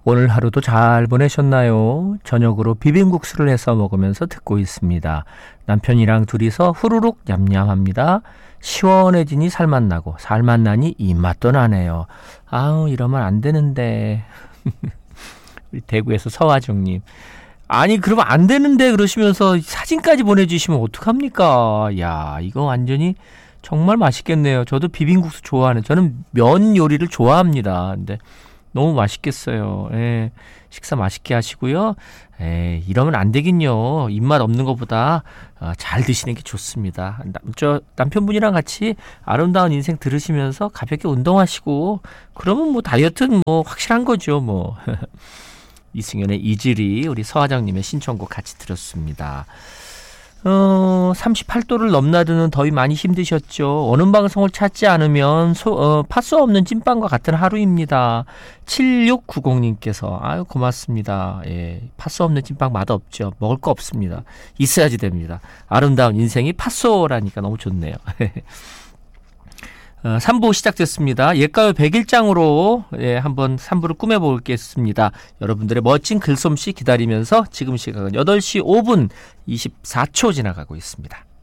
오늘 하루도 잘 보내셨나요? 저녁으로 비빔국수를 해서 먹으면서 듣고 있습니다. 남편이랑 둘이서 후루룩 냠냠합니다. 시원해지니 살맛 나고 살맛 나니 입맛도 나네요. 아우, 이러면 안 되는데. 우리 대구에서 서화중님. 아니, 그러면 안 되는데 그러시면서 사진까지 보내주시면 어떡합니까? 야, 이거 완전히 정말 맛있겠네요. 저도 비빔국수 저는 면 요리를 좋아합니다. 근데 너무 맛있겠어요. 예, 식사 맛있게 하시고요. 이러면 안 되긴요. 입맛 없는 것보다 잘 드시는 게 좋습니다. 남편분이랑 같이 아름다운 인생 들으시면서 가볍게 운동하시고 그러면 뭐 다이어트는 뭐 확실한 거죠. 뭐 이승연의 이즈리 우리 서화장님의 신청곡 같이 들었습니다. 38도를 넘나드는 더위 많이 힘드셨죠. 어느 방송을 찾지 않으면 파스 없는 찐빵과 같은 하루입니다. 7690님께서 아유 고맙습니다. 예, 파스 없는 찐빵 맛없죠. 먹을 거 없습니다. 있어야지 됩니다. 아름다운 인생이 파소라니까 너무 좋네요. 3부 시작됐습니다. 옛가요 100일장으로 한번 3부를 꾸며보겠습니다. 여러분들의 멋진 글솜씨 기다리면서 지금 시각은 8시 5분 24초 지나가고 있습니다.